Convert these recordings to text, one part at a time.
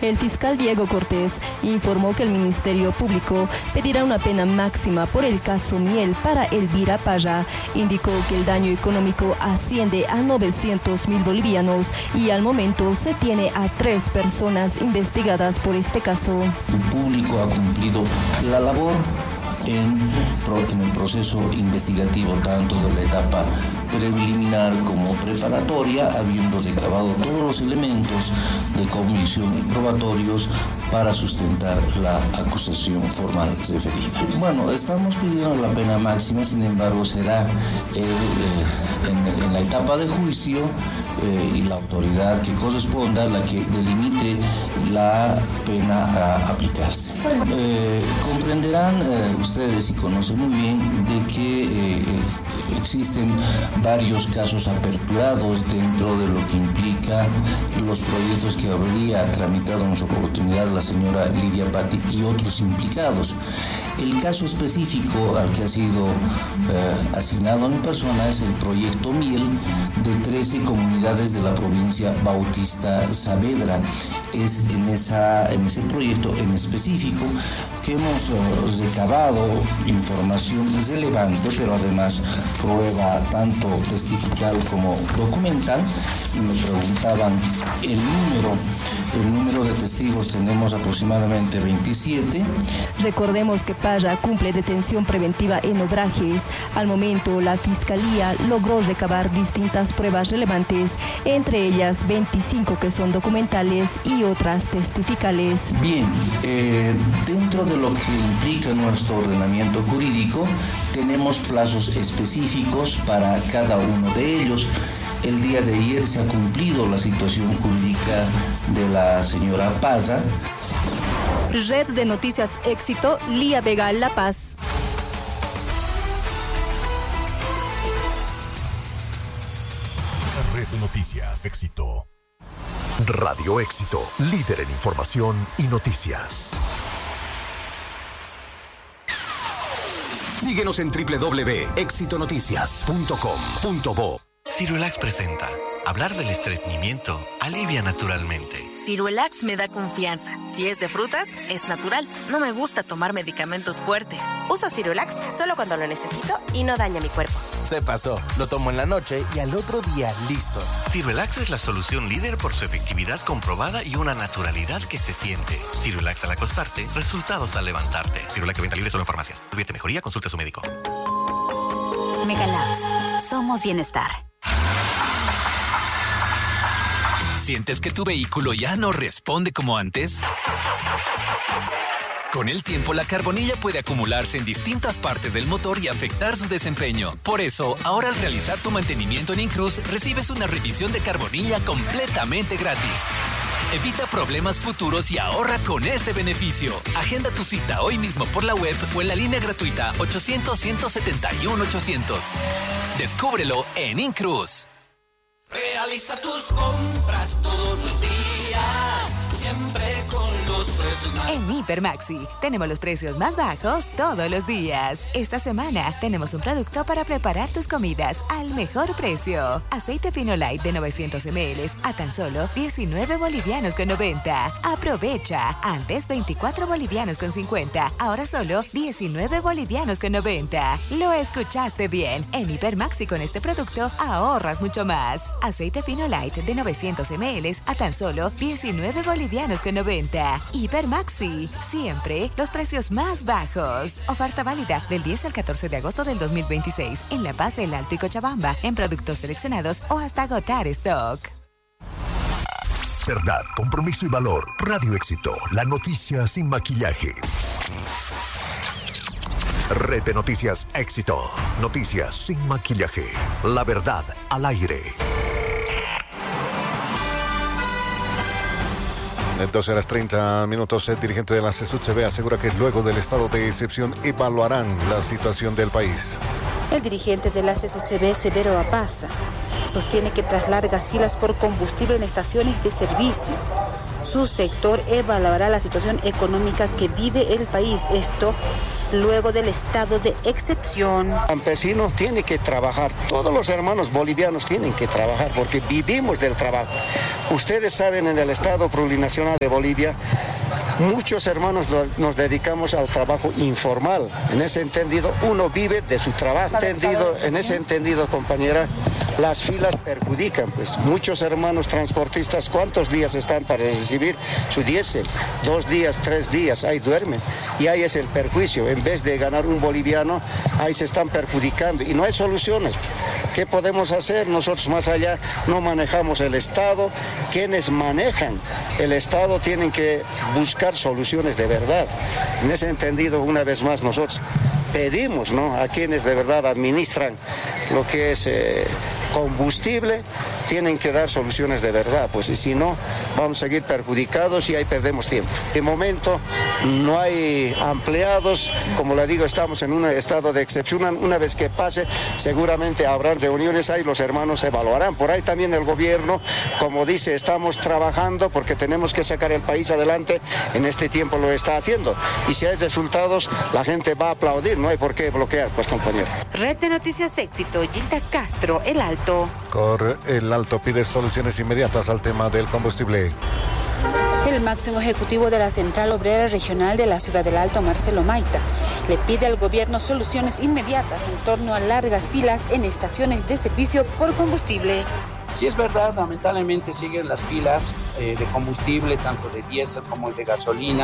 El fiscal Diego Cortés informó que el Ministerio Público pedirá una pena máxima por el caso Miel para Elvira Parra. Indicó que el daño económico asciende a 900.000 bolivianos y al momento se tiene a 3 personas investigadas por este caso. El público ha cumplido la labor en el proceso investigativo, tanto de la etapa preliminar como preparatoria, habiendo recabado todos los elementos de convicción y probatorios para sustentar la acusación formal referida. Bueno, estamos pidiendo la pena máxima, sin embargo será en la etapa de juicio y la autoridad que corresponda la que delimite la pena a aplicarse. Comprenderán ustedes y conocen muy bien de que existen varios casos aperturados dentro de lo que implica los proyectos que habría tramitado en su oportunidad la señora Lidia Patti y otros implicados. El caso específico al que ha sido asignado a mi persona es el proyecto Miel de 13 comunidades de la provincia Bautista Saavedra. Es en ese proyecto en específico que hemos recabado información relevante, pero además prueba tanto testifical como documental. Me preguntaban el número de testigos, tenemos aproximadamente 27. Recordemos que Parra cumple detención preventiva en Obrajes. Al momento, la Fiscalía logró recabar distintas pruebas relevantes, entre ellas 25 que son documentales y otras testificales. Bien, dentro de lo que implica nuestro ordenamiento jurídico, tenemos plazos específicos para cada uno de ellos. El día de ayer se ha cumplido la situación jurídica de la señora Parra. Red de Noticias Éxito, Lía Vega, La Paz. Red de Noticias Éxito. Radio Éxito, líder en información y noticias. Síguenos en www.exitonoticias.com.bo. Ciruelax presenta. Hablar del estreñimiento alivia naturalmente. Ciruelax me da confianza. Si es de frutas, es natural. No me gusta tomar medicamentos fuertes. Uso Ciruelax solo cuando lo necesito y no daña mi cuerpo. Se pasó. Lo tomo en la noche y al otro día listo. Ciruelax es la solución líder por su efectividad comprobada y una naturalidad que se siente. Ciruelax al acostarte, resultados al levantarte. Ciruelax de venta libre solo en farmacias. Advierte mejoría, consulte a su médico. Megalabs. Somos bienestar. ¿Sientes que tu vehículo ya no responde como antes? Con el tiempo, la carbonilla puede acumularse en distintas partes del motor y afectar su desempeño. Por eso, ahora al realizar tu mantenimiento en Incruz, recibes una revisión de carbonilla completamente gratis. Evita problemas futuros y ahorra con este beneficio. Agenda tu cita hoy mismo por la web o en la línea gratuita 800-171-800. Descúbrelo en Incruz. Realiza tus compras todos los días, siempre con los precios más. En Hipermaxi tenemos los precios más bajos todos los días. Esta semana tenemos un producto para preparar tus comidas al mejor precio. Aceite Fino Light de 900 ml a tan solo 19 bolivianos con 90. Aprovecha. Antes 24 bolivianos con 50. Ahora solo 19 bolivianos con 90. Lo escuchaste bien. En Hipermaxi con este producto ahorras mucho más. Aceite Fino Light de 900 ml a tan solo 19 bolivianos con 90. Hipermaxi, siempre los precios más bajos. Oferta válida del 10 al 14 de agosto del 2026 en La Paz, El Alto y Cochabamba, en productos seleccionados o hasta agotar stock. Verdad, compromiso y valor. Radio Éxito, la noticia sin maquillaje. Red de Noticias Éxito. Noticias sin maquillaje. La verdad al aire. 12:30. El dirigente de la CSUCB asegura que luego del estado de excepción evaluarán la situación del país. El dirigente de la CSUCB, Severo Apaza, sostiene que tras largas filas por combustible en estaciones de servicio, su sector evaluará la situación económica que vive el país. Esto luego del estado de excepción. Campesinos tienen que trabajar, todos los hermanos bolivianos tienen que trabajar porque vivimos del trabajo. Ustedes saben, en el Estado Plurinacional de Bolivia, muchos hermanos nos dedicamos al trabajo informal. En ese entendido, uno vive de su trabajo. En ese entendido, compañera, las filas perjudican, pues muchos hermanos transportistas, ¿cuántos días están para recibir su diésel? 2 días, 3 días, ahí duermen. Y ahí es el perjuicio. En vez de ganar un boliviano, ahí se están perjudicando. Y no hay soluciones. ¿Qué podemos hacer? Nosotros más allá no manejamos el Estado. Quienes manejan el Estado tienen que buscar soluciones de verdad. En ese entendido, una vez más, nosotros pedimos, ¿no?, a quienes de verdad administran lo que es combustible, tienen que dar soluciones de verdad, pues y si no, vamos a seguir perjudicados y ahí perdemos tiempo. De momento no hay empleados, como le digo, estamos en un estado de excepción. Una vez que pase, seguramente habrá reuniones, ahí los hermanos evaluarán. Por ahí también el gobierno, como dice, estamos trabajando porque tenemos que sacar el país adelante, en este tiempo lo está haciendo. Y si hay resultados, la gente va a aplaudir, no hay por qué bloquear, pues compañero. Red de Noticias Éxito, Gilda Castro, El Alto. El Alto pide soluciones inmediatas al tema del combustible. El máximo ejecutivo de la Central Obrera Regional de la Ciudad del Alto, Marcelo Maita, le pide al gobierno soluciones inmediatas en torno a largas filas en estaciones de servicio por combustible. Sí es verdad, lamentablemente siguen las filas de combustible, tanto de diésel como de gasolina.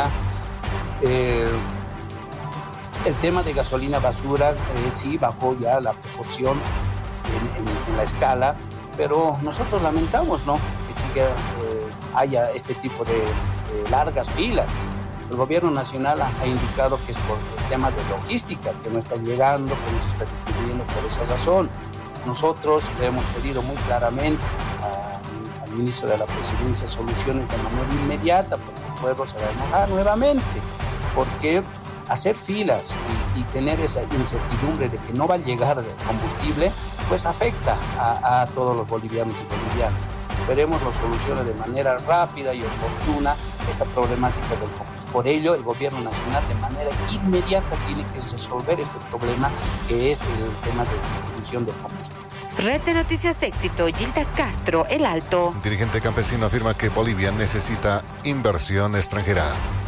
El tema de gasolina basura sí bajó ya la proporción en la escala, pero nosotros lamentamos, ¿no?, que haya este tipo de largas filas. El gobierno nacional ha indicado que es por el tema de logística, que no está llegando, que no se está distribuyendo por esa razón. Nosotros le hemos pedido muy claramente al ministro de la Presidencia soluciones de manera inmediata, porque el pueblo se va a enojar nuevamente, porque hacer filas y tener esa incertidumbre de que no va a llegar el combustible, pues afecta a todos los bolivianos y bolivianas. Esperemos lo solucione de manera rápida y oportuna esta problemática del combustible. Por ello, el gobierno nacional de manera inmediata tiene que resolver este problema, que es el tema de distribución del combustible. Red de Noticias Éxito, Gilda Castro, El Alto. Un dirigente campesino afirma que Bolivia necesita inversión extranjera.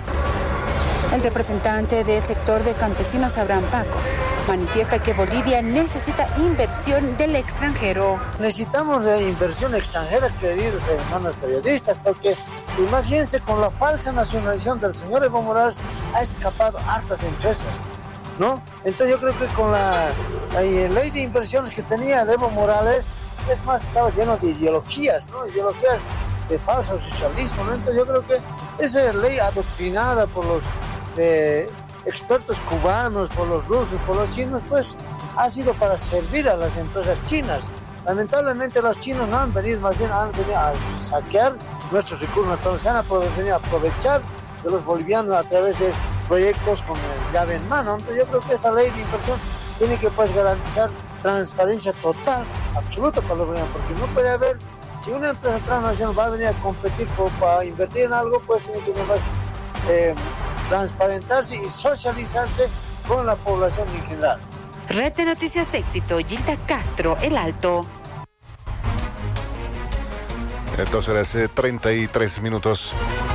El representante del sector de campesinos, Abraham Paco, manifiesta que Bolivia necesita inversión del extranjero. Necesitamos de inversión extranjera, queridos hermanos periodistas, porque imagínense, con la falsa nacionalización del señor Evo Morales ha escapado hartas empresas, ¿no? Entonces yo creo que con la ley de inversiones que tenía el Evo Morales, es más, estaba lleno de ideologías, ¿no? Ideologías de falso socialismo, ¿no? Entonces yo creo que esa ley adoctrinada por los expertos cubanos, por los rusos, por los chinos, pues ha sido para servir a las empresas chinas. Lamentablemente los chinos no han venido, más bien han venido a saquear nuestros recursos naturales, se han venido a aprovechar de los bolivianos a través de proyectos con llave en mano. Entonces yo creo que esta ley de inversión tiene que, pues, garantizar transparencia total, absoluta para los bolivianos, porque no puede haber, si una empresa transnacional va a venir a competir para invertir en algo, pues tiene que transparentarse y socializarse con la población en general. Red de Noticias Éxito, Gilda Castro, El Alto. 12:33.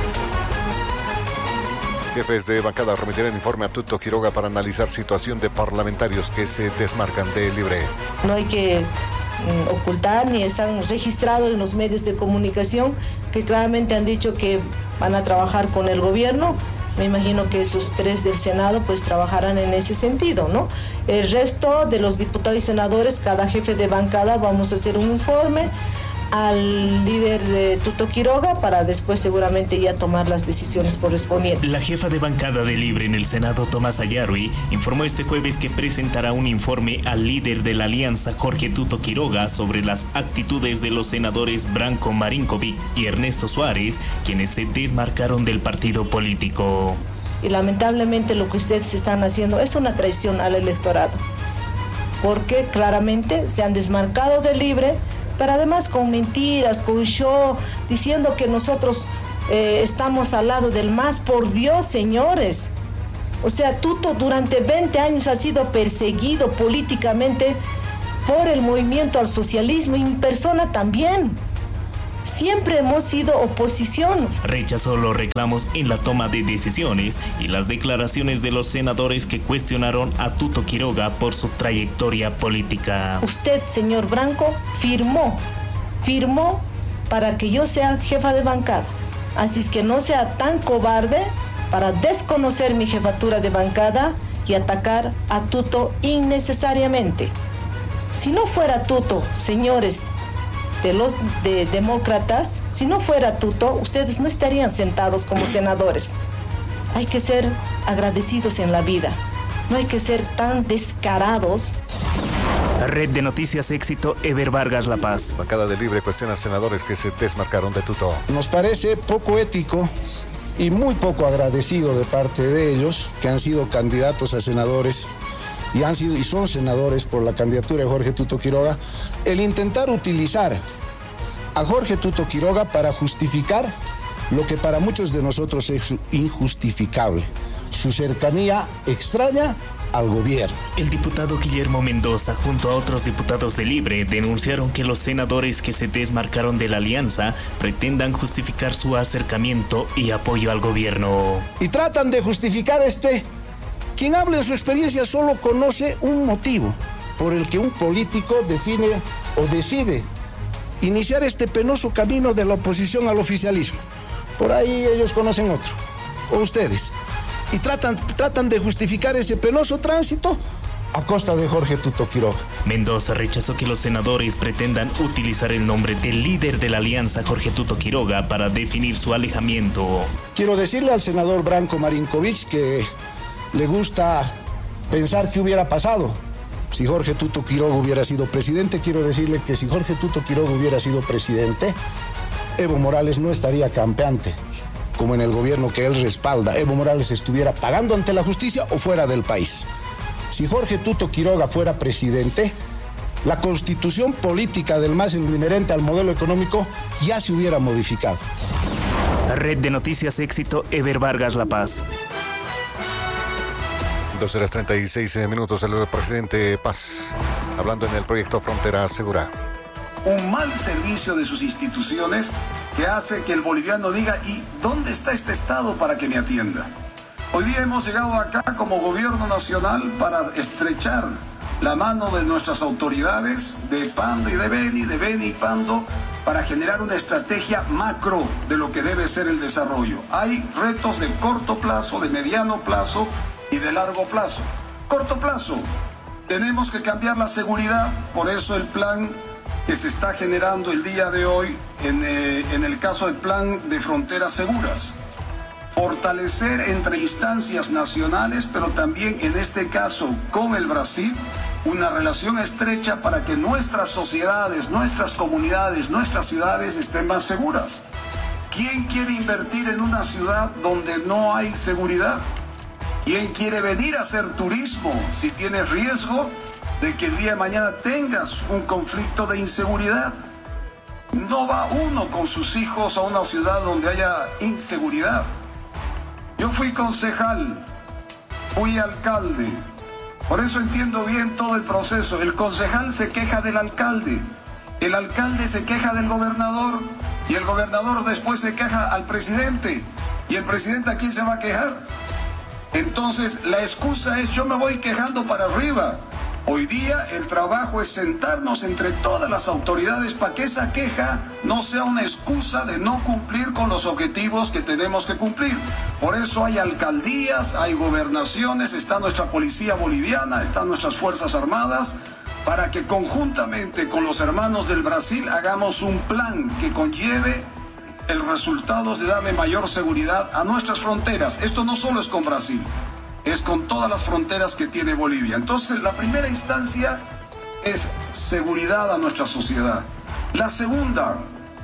Jefes de bancada remitirán informe a Tuto Quiroga para analizar situación de parlamentarios que se desmarcan de Libre. No hay que ocultar, ni están registrados en los medios de comunicación que claramente han dicho que van a trabajar con el gobierno. Me imagino que esos 3 del Senado pues trabajarán en ese sentido, ¿no? El resto de los diputados y senadores, cada jefe de bancada, vamos a hacer un informe al líder de Tuto Quiroga para después seguramente ya tomar las decisiones correspondientes. La jefa de bancada de Libre en el Senado, Tomás Ayarri, informó este jueves que presentará un informe al líder de la alianza, Jorge Tuto Quiroga, sobre las actitudes de los senadores Branko Marinkovic y Ernesto Suárez, quienes se desmarcaron del partido político. Y lamentablemente lo que ustedes están haciendo es una traición al electorado, porque claramente se han desmarcado de Libre, pero además con mentiras, con show, diciendo que nosotros estamos al lado del MAS. Por Dios, señores, O sea, Tuto durante 20 años ha sido perseguido políticamente por el movimiento al socialismo y mi persona también. Siempre hemos sido oposición. Rechazó los reclamos en la toma de decisiones y las declaraciones de los senadores que cuestionaron a Tuto Quiroga por su trayectoria política. Usted, señor Branco, firmó para que yo sea jefa de bancada. Así es que no sea tan cobarde para desconocer mi jefatura de bancada y atacar a Tuto innecesariamente. Si no fuera Tuto, señores de demócratas, si no fuera Tuto, ustedes no estarían sentados como senadores. Hay que ser agradecidos en la vida, no hay que ser tan descarados. Red de Noticias Éxito, Eber Vargas, La Paz. Bancada de Libre cuestiona a senadores que se desmarcaron de Tuto. Nos parece poco ético y muy poco agradecido de parte de ellos, que han sido candidatos a senadores y son senadores por la candidatura de Jorge Tuto Quiroga, el intentar utilizar a Jorge Tuto Quiroga para justificar lo que para muchos de nosotros es injustificable, su cercanía extraña al gobierno. El diputado Guillermo Mendoza, junto a otros diputados de Libre, denunciaron que los senadores que se desmarcaron de la alianza pretendan justificar su acercamiento y apoyo al gobierno. Y tratan de justificar Quien habla en su experiencia solo conoce un motivo por el que un político define o decide iniciar este penoso camino de la oposición al oficialismo. Por ahí ellos conocen otro, o ustedes. Y tratan de justificar ese penoso tránsito a costa de Jorge Tuto Quiroga. Mendoza rechazó que los senadores pretendan utilizar el nombre del líder de la alianza, Jorge Tuto Quiroga, para definir su alejamiento. Quiero decirle al senador Branko Marinkovic que le gusta pensar qué hubiera pasado si Jorge Tuto Quiroga hubiera sido presidente. Quiero decirle que si Jorge Tuto Quiroga hubiera sido presidente, Evo Morales no estaría campeante, como en el gobierno que él respalda. Evo Morales estuviera pagando ante la justicia o fuera del país. Si Jorge Tuto Quiroga fuera presidente, la constitución política del MAS en lo inherente al modelo económico ya se hubiera modificado. Red de Noticias Éxito, Eber Vargas, La Paz. 2:36 el presidente Paz, hablando en el proyecto Frontera Segura. Un mal servicio de sus instituciones que hace que el boliviano diga, ¿y dónde está este Estado para que me atienda? Hoy día hemos llegado acá como gobierno nacional para estrechar la mano de nuestras autoridades de Pando y de Beni y Pando, para generar una estrategia macro de lo que debe ser el desarrollo. Hay retos de corto plazo, de mediano plazo y de largo plazo. Corto plazo, tenemos que cambiar la seguridad, por eso el plan que se está generando el día de hoy en el caso del plan de fronteras seguras. Fortalecer entre instancias nacionales, pero también en este caso con el Brasil, una relación estrecha para que nuestras sociedades, nuestras comunidades, nuestras ciudades estén más seguras. ¿Quién quiere invertir en una ciudad donde no hay seguridad? ¿Quién quiere venir a hacer turismo si tiene riesgo de que el día de mañana tengas un conflicto de inseguridad? No va uno con sus hijos a una ciudad donde haya inseguridad. Yo fui concejal, fui alcalde, por eso entiendo bien todo el proceso. El concejal se queja del alcalde, el alcalde se queja del gobernador y el gobernador después se queja al presidente. ¿Y el presidente a quién se va a quejar? Entonces la excusa es yo me voy quejando para arriba. Hoy día el trabajo es sentarnos entre todas las autoridades para que esa queja no sea una excusa de no cumplir con los objetivos que tenemos que cumplir. Por eso hay alcaldías, hay gobernaciones, está nuestra policía boliviana, están nuestras fuerzas armadas, para que conjuntamente con los hermanos del Brasil hagamos un plan que conlleve el resultado de darle mayor seguridad a nuestras fronteras. Esto no solo es con Brasil, es con todas las fronteras que tiene Bolivia. Entonces, la primera instancia es seguridad a nuestra sociedad. La segunda,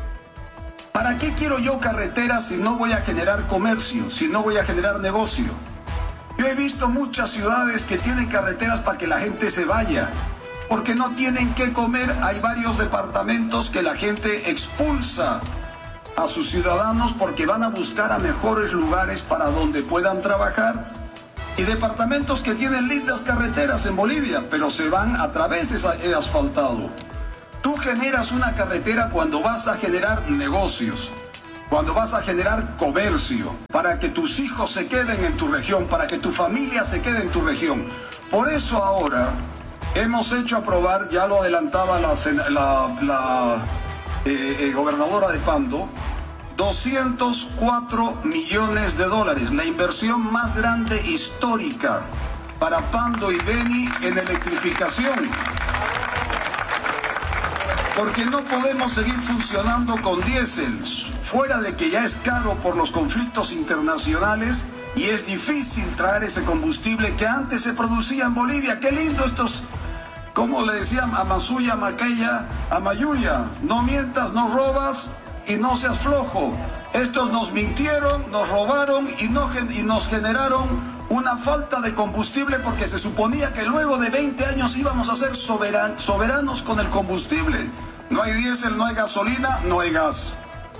¿para qué quiero yo carreteras si no voy a generar comercio, si no voy a generar negocio? Yo he visto muchas ciudades que tienen carreteras para que la gente se vaya, porque no tienen qué comer. Hay varios departamentos que la gente expulsa a sus ciudadanos porque van a buscar a mejores lugares para donde puedan trabajar. Y departamentos que tienen lindas carreteras en Bolivia, pero se van a través de asfaltado. Tú generas una carretera cuando vas a generar negocios, cuando vas a generar comercio, para que tus hijos se queden en tu región, para que tu familia se quede en tu región. Por eso ahora hemos hecho aprobar, ya lo adelantaba la gobernadora de Pando, 204 millones de dólares, la inversión más grande histórica para Pando y Beni en electrificación. Porque no podemos seguir funcionando con diésel, fuera de que ya es caro por los conflictos internacionales y es difícil traer ese combustible que antes se producía en Bolivia. Qué lindo estos, como le decían a Masuya, Maqueya, a Mayuya, no mientas, no robas y no seas flojo. Estos nos mintieron, nos robaron y nos generaron una falta de combustible porque se suponía que luego de 20 años íbamos a ser soberanos con el combustible. No hay diésel, no hay gasolina, no hay gas.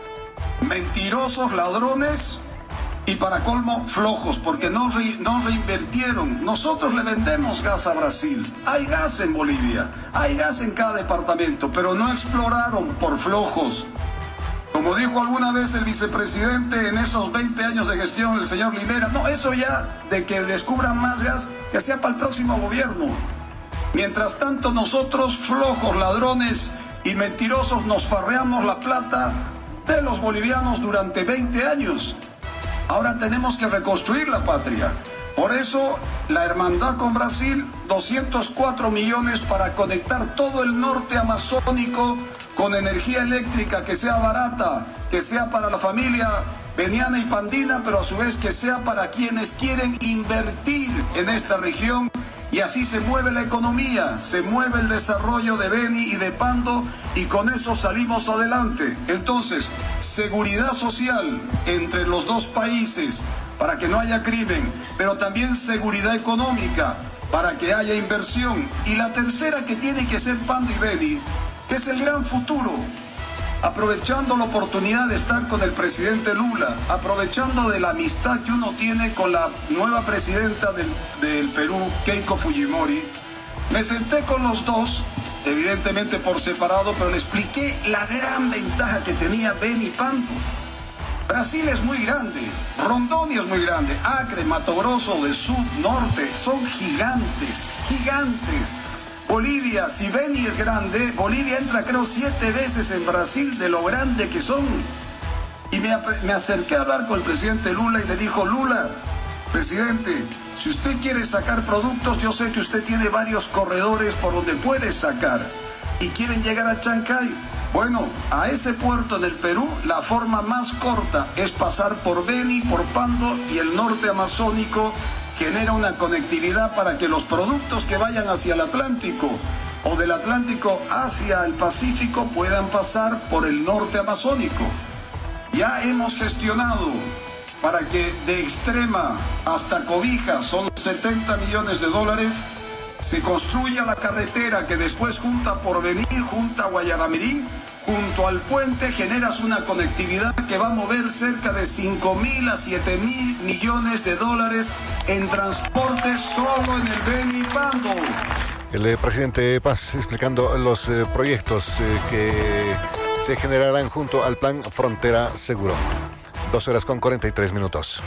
Mentirosos, ladrones y para colmo flojos porque no reinvirtieron. Nosotros le vendemos gas a Brasil. Hay gas en Bolivia, hay gas en cada departamento, pero no exploraron por flojos. Como dijo alguna vez el vicepresidente en esos 20 años de gestión, el señor Linera, no, eso ya de que descubran más gas, que sea para el próximo gobierno. Mientras tanto nosotros, flojos, ladrones y mentirosos, nos farreamos la plata de los bolivianos durante 20 años. Ahora tenemos que reconstruir la patria. Por eso, la hermandad con Brasil, 204 millones para conectar todo el norte amazónico con energía eléctrica que sea barata, que sea para la familia beniana y pandina, pero a su vez que sea para quienes quieren invertir en esta región. Y así se mueve la economía, se mueve el desarrollo de Beni y de Pando y con eso salimos adelante. Entonces, seguridad social entre los dos países para que no haya crimen, pero también seguridad económica para que haya inversión. Y la tercera que tiene que ser Pando y Beni, que es el gran futuro. Aprovechando la oportunidad de estar con el presidente Lula, aprovechando de la amistad que uno tiene con la nueva presidenta del Perú, Keiko Fujimori, me senté con los dos, evidentemente por separado, pero le expliqué la gran ventaja que tenía Beni y Pando. Brasil es muy grande, Rondônia es muy grande, Acre, Mato Grosso, del sur, norte, son gigantes, gigantes. Bolivia, si Beni es grande, Bolivia entra creo 7 veces en Brasil de lo grande que son. Y me acerqué a hablar con el presidente Lula y le dijo, Lula, presidente, si usted quiere sacar productos, yo sé que usted tiene varios corredores por donde puede sacar y quieren llegar a Chancay. Bueno, a ese puerto en el Perú, la forma más corta es pasar por Beni, por Pando y el norte amazónico genera una conectividad para que los productos que vayan hacia el Atlántico o del Atlántico hacia el Pacífico puedan pasar por el norte amazónico. Ya hemos gestionado para que de Extrema hasta Cobija, son 70 millones de dólares, se construya la carretera que después junta Porvenir, junta Guayaramirín, junto al puente generas una conectividad que va a mover cerca de 5.000 a 7.000 millones de dólares en transporte solo en el Beni y Pando. El presidente Paz explicando los proyectos que se generarán junto al plan Frontera Seguro. 2:43.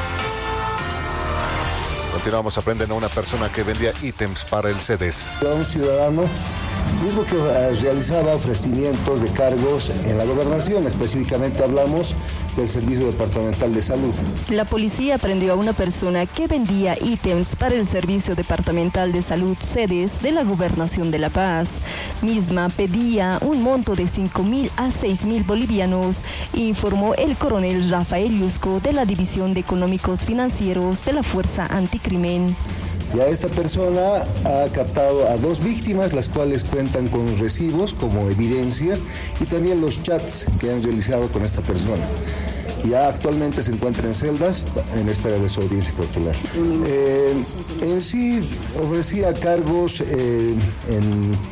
Continuamos aprendiendo a una persona que vendía ítems para el CEDES. Un ciudadano mismo que realizaba ofrecimientos de cargos en la gobernación, específicamente hablamos del Servicio Departamental de Salud. La policía prendió a una persona que vendía ítems para el Servicio Departamental de Salud CEDES de la Gobernación de La Paz. Misma pedía un monto de 5.000 a 6.000 bolivianos, informó el coronel Rafael Yusco de la División de Económicos Financieros de la Fuerza Anticrimen. Ya esta persona ha captado a 2 víctimas, las cuales cuentan con recibos como evidencia y también los chats que han realizado con esta persona. Ya actualmente se encuentra en celdas en espera de su audiencia cautelar. En sí ofrecía cargos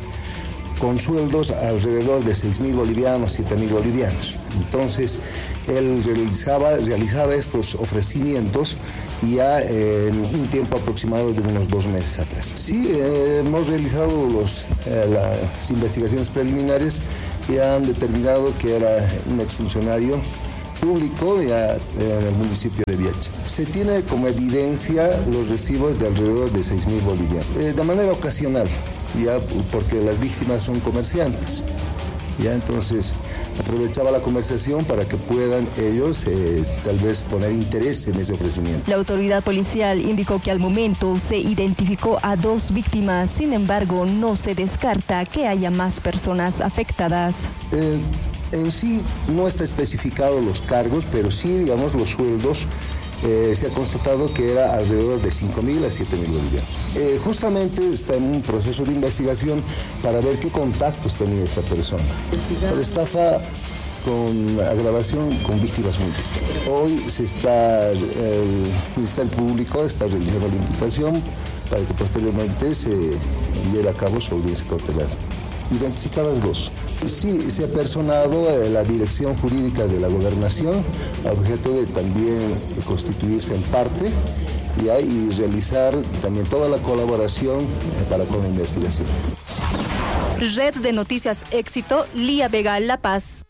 con sueldos alrededor de 6.000 bolivianos, 7.000 bolivianos. Entonces, él realizaba estos ofrecimientos ya en un tiempo aproximado de unos 2 meses atrás. Sí, hemos realizado las investigaciones preliminares y han determinado que era un exfuncionario público ya en el municipio de Viacha. Se tiene como evidencia los recibos de alrededor de 6.000 bolivianos, de manera ocasional, ya porque las víctimas son comerciantes. Ya entonces aprovechaba la conversación para que puedan ellos tal vez poner interés en ese ofrecimiento. La autoridad policial indicó que al momento se identificó a 2 víctimas, sin embargo no se descarta que haya más personas afectadas. En sí no está especificado los cargos, pero sí, digamos, los sueldos. Se ha constatado que era alrededor de 5.000 a 7.000 bolivianos. Justamente está en un proceso de investigación para ver qué contactos tenía esta persona. La estafa con agravación con víctimas múltiples. Hoy el Ministerio Público está realizando la imputación para que posteriormente se lleve a cabo su audiencia cautelar. Identificadas 2. Sí, se ha personado la dirección jurídica de la gobernación a objeto de también constituirse en parte y realizar también toda la colaboración para con la investigación. Red de Noticias Éxito, Lía Vega, La Paz.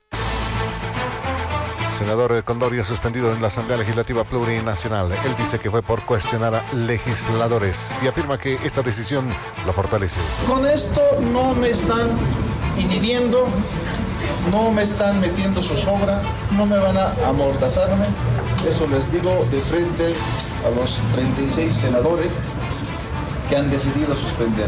Senador Condori suspendido en la Asamblea Legislativa Plurinacional. Él dice que fue por cuestionar a legisladores y afirma que esta decisión lo fortalece. Con esto no me están inhibiendo, no me están metiendo zozobra, no me van a amordazarme. Eso les digo de frente a los 36 senadores que han decidido suspender.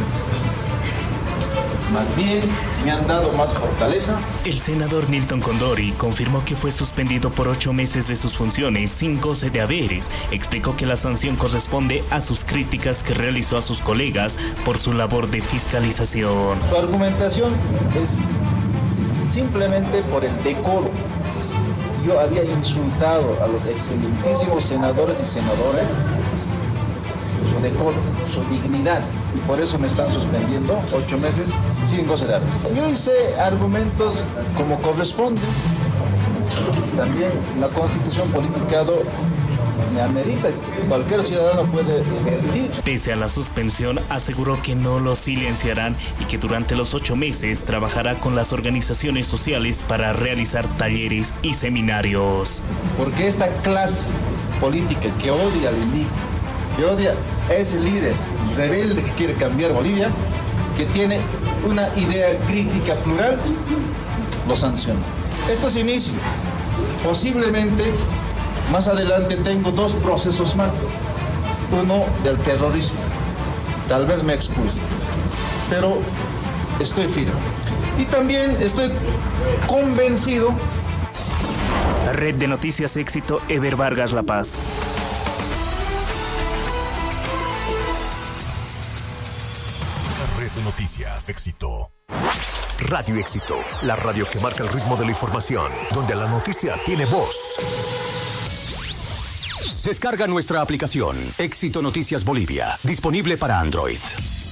Más bien, me han dado más fortaleza. El senador Nilton Condori confirmó que fue suspendido por 8 meses de sus funciones sin goce de haberes. Explicó que la sanción corresponde a sus críticas que realizó a sus colegas por su labor de fiscalización. Su argumentación es simplemente por el decoro. Yo había insultado a los excelentísimos senadores y senadoras, su decoro, su dignidad, y por eso me están suspendiendo 8 meses sin goce de haber. Yo hice argumentos como corresponde. También la Constitución política me amerita, cualquier ciudadano puede elegir. Pese a la suspensión, aseguró que no lo silenciarán y que durante los 8 meses trabajará con las organizaciones sociales para realizar talleres y seminarios. Porque esta clase política que odia al indígena, que odia a ese líder rebelde que quiere cambiar Bolivia, que tiene una idea crítica plural, lo sanciona. Esto es inicio. Posiblemente más adelante tengo 2 procesos más. Uno del terrorismo. Tal vez me expulse. Pero estoy firme. Y también estoy convencido. Red de Noticias Éxito, Eber Vargas, La Paz. Red de Noticias Éxito. Radio Éxito, la radio que marca el ritmo de la información, donde la noticia tiene voz. Descarga nuestra aplicación Éxito Noticias Bolivia, disponible para Android.